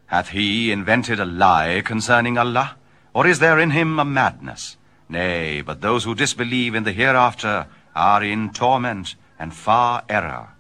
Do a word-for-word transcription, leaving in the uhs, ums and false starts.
Hath he invented a lie concerning Allah? Or is there in him a madness? Nay, but those who disbelieve in the hereafter are in torment and far error.